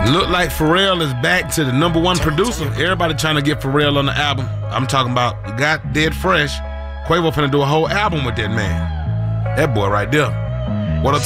Look like Pharrell is back to the #1 producer. Everybody trying to get Pharrell on the album. I'm talking about Got Dead Fresh. Quavo finna do a whole album with that man. That boy right there. What a